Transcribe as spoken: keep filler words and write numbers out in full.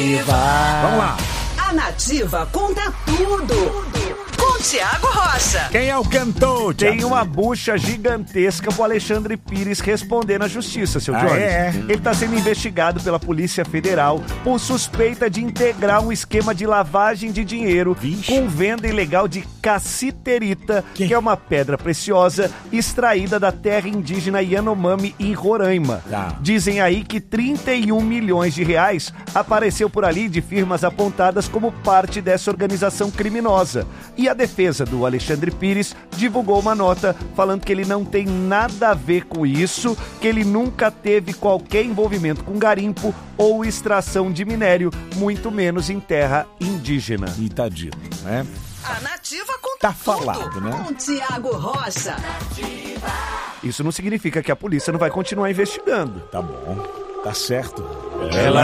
Nativa. Vamos lá. A Nativa conta tudo. Com Tiago Rocha. Quem é o cantor? Tem Thiago? uma bucha gigantesca pro Alexandre Pires responder na justiça, seu Ah, Jorge. é? Ele tá sendo investigado pela Polícia Federal por suspeita de integrar um esquema de lavagem de dinheiro Vixe. com venda ilegal de cassiterita, Que? que é uma pedra preciosa extraída da terra indígena Yanomami, em Roraima. Tá. Dizem aí que trinta e um milhões de reais apareceu por ali de firmas apontadas como parte dessa organização criminosa. E a defesa do Alexandre Pires divulgou uma nota falando que ele não tem nada a ver com isso, que ele nunca teve qualquer envolvimento com garimpo ou extração de minério, muito menos em terra indígena. E tá dito, né? A Nativa conta Tá tudo. falado, né? Com Tiago Rocha. Isso não significa que a polícia não vai continuar investigando. Tá bom. Tá certo. Ela